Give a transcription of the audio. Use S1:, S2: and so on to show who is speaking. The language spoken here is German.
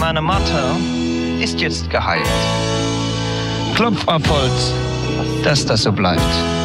S1: meine Matte ist jetzt geheilt. Klopf auf Holz, dass das so bleibt.